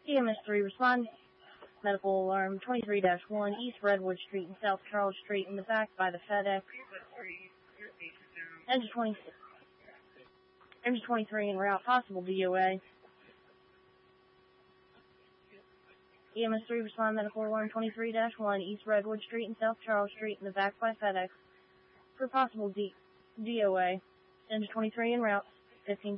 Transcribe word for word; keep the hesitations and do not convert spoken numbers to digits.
E M S three, respond. Medical alarm twenty-three dash one, East Redwood Street and South Charles Street in the back by the FedEx. Engine twenty, Engine twenty-three en route, possible D O A. E M S three, respond. Medical alarm twenty-three dash one, East Redwood Street and South Charles Street in the back by FedEx for possible D DOA. Engine twenty-three en route, fifteen